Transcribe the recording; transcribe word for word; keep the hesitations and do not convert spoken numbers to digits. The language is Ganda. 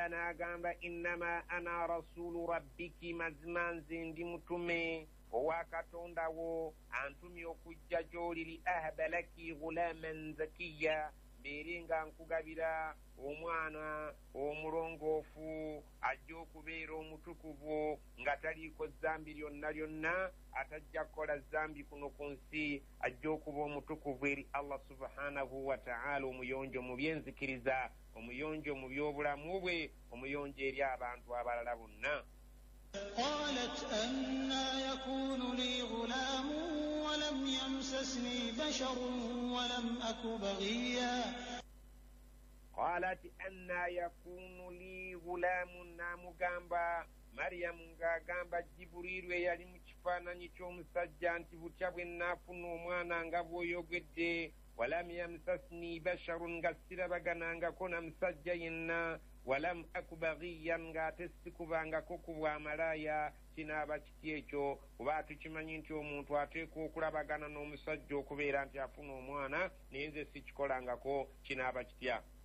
n'agamba innama ana rasulu rabbiki mazima nze ndi mutume owa katonda wo antumye okujja gy'oli li ahaba laki ghulaman zakiya mbeere nga nkugabira omwana omulongoofu ajja okubeera omutukuvu nga taliiko zambi lyonna lyonna atajja kukola zambi kuno ku nsi ajja okuba omutukuvu eri Allah subhanahu wa ta'ala omuyonjo mu byenzikiriza omuyonjo mu byobulamu bwe omuyonjo eri abantu abalala bonna. قالت أنى يكون لي غلام ولم يمسسني بشر ولم أك بغيا قالت أنى يكون لي غلام نامugamba Maryam ng'agamba Jibuliru eyali mu kifaananyi ky'omusajja nti butya bwe nnaafuna omwana nga bw'oyogedde walam yamsasni basharun nga sirabaganangako na musajja yenna walam aku baghiyan ng'ate sikubangako ku bwamalaaya kinaaba kiti ekyo kuba tukimanyi nti omuntu ateekwa okulabagana n'omusajja okubeera nti afuna omwana naye nze sikikolangako kinaaba kitya.